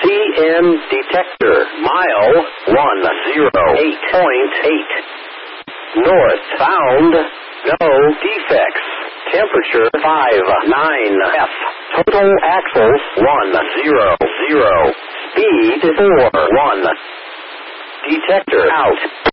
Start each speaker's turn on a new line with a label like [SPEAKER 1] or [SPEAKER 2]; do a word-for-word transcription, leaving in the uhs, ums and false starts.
[SPEAKER 1] C N detector. Mile one zero eight point eight. North bound. No defects. Temperature five nine F. Total axles one zero zero. Speed four one. Detector out.